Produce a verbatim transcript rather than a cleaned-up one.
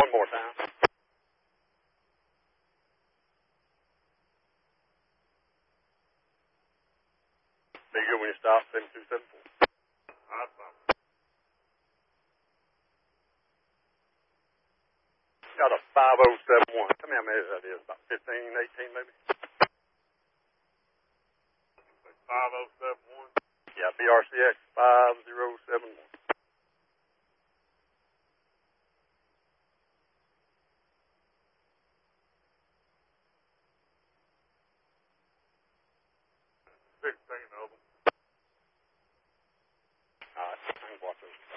one more time. Be good when you stop, seven two seven four. Awesome. Got a five oh seven one. Tell me how many that is, about fifteen, eighteen maybe? five oh seven one? Yeah, B R C X five oh seven one. sixteen of them. All right, I can watch those.